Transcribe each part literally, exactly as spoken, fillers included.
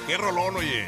Qué rolón, oye.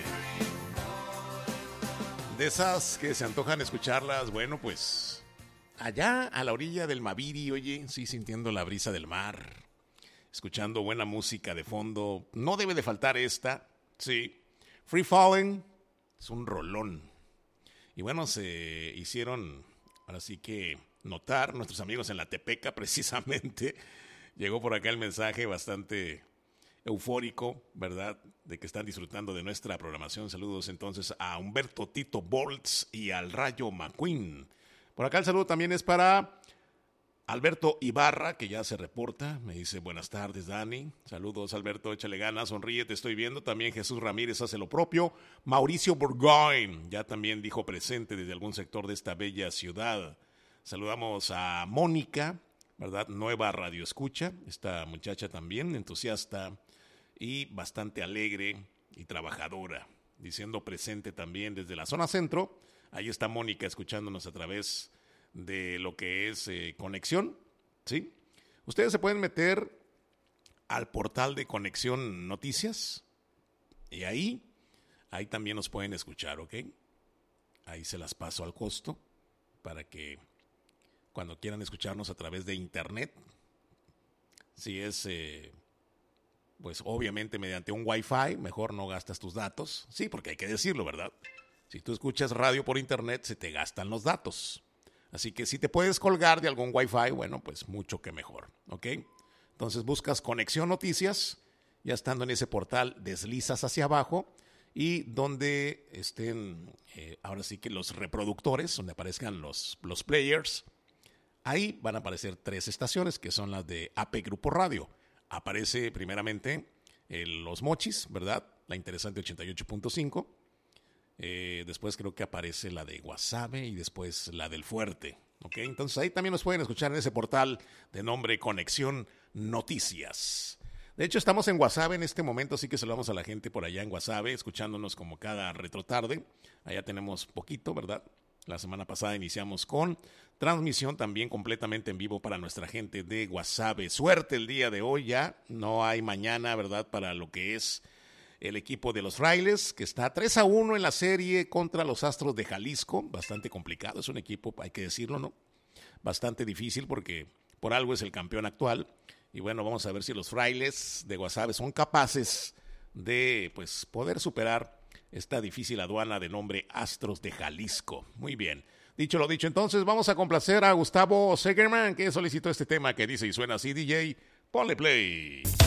De esas que se antojan escucharlas, bueno, pues allá a la orilla del Maviri, oye, sí, sintiendo la brisa del mar, escuchando buena música de fondo. No debe de faltar esta, sí. Free Falling es un rolón. Y bueno, se hicieron, ahora sí que notar, nuestros amigos en la Tepeca precisamente. Llegó por acá el mensaje bastante eufórico, ¿verdad? De que están disfrutando de nuestra programación. Saludos entonces a Humberto Tito Bolts y al Rayo McQueen. Por acá el saludo también es para Alberto Ibarra, que ya se reporta. Me dice, buenas tardes, Dani. Saludos, Alberto, échale ganas, sonríe, te estoy viendo. También Jesús Ramírez hace lo propio. Mauricio Burgoyne ya también dijo presente desde algún sector de esta bella ciudad. Saludamos a Mónica, ¿verdad? Nueva radio escucha. Esta muchacha también entusiasta y bastante alegre y trabajadora, diciendo presente también desde la zona centro. Ahí está Mónica escuchándonos a través de lo que es eh, Conexión, ¿sí? Ustedes se pueden meter al portal de Conexión Noticias y ahí, ahí también nos pueden escuchar, ¿ok? Ahí se las paso al costo para que cuando quieran escucharnos a través de internet, si es... Eh, pues obviamente mediante un Wi-Fi, mejor no gastas tus datos. Sí, porque hay que decirlo, ¿verdad? Si tú escuchas radio por internet, se te gastan los datos. Así que si te puedes colgar de algún Wi-Fi, bueno, pues mucho que mejor, ¿ok? Entonces buscas Conexión Noticias, ya estando en ese portal, deslizas hacia abajo y donde estén, eh, ahora sí que los reproductores, donde aparezcan los, los players, ahí van a aparecer tres estaciones que son las de A P Grupo Radio. Aparece primeramente eh, Los Mochis, ¿verdad? La interesante ochenta y ocho punto cinco. Eh, después creo que aparece la de Guasave y después la del Fuerte. ¿Ok? Entonces ahí también nos pueden escuchar en ese portal de nombre Conexión Noticias. De hecho, estamos en Guasave en este momento, así que saludamos a la gente por allá en Guasave, escuchándonos como cada retrotarde. Allá tenemos poquito, ¿verdad? La semana pasada iniciamos con transmisión también completamente en vivo para nuestra gente de Guasave. Suerte el día de hoy ya, no hay mañana, ¿verdad? Para lo que es el equipo de los Frailes, que está tres a uno en la serie contra los Astros de Jalisco. Bastante complicado, es un equipo, hay que decirlo, ¿no? Bastante difícil porque por algo es el campeón actual. Y bueno, vamos a ver si los Frailes de Guasave son capaces de, pues, poder superar esta difícil aduana de nombre Astros de Jalisco. Muy bien. Dicho lo dicho, entonces vamos a complacer a Gustavo Segerman, que solicitó este tema que dice y suena así, D J, ponle play.